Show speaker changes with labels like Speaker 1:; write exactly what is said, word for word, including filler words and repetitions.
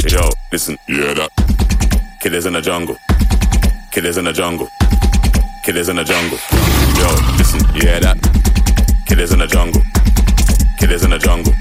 Speaker 1: Yo, listen, you hear that? Killers in the jungle. Killers in the jungle. Killers in the jungle. Yo, listen, you hear that? Killers in the jungle. Killers in the jungle.